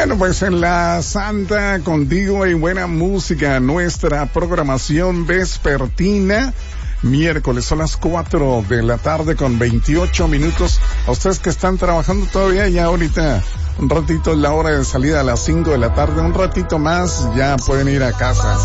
Bueno, pues en la Santa contigo y buena música, nuestra programación vespertina. Miércoles son las 4 de la tarde con 28 minutos. A ustedes que están trabajando todavía, ya ahorita un ratito es la hora de salida a las 5 de la tarde, un ratito más ya pueden ir a casa.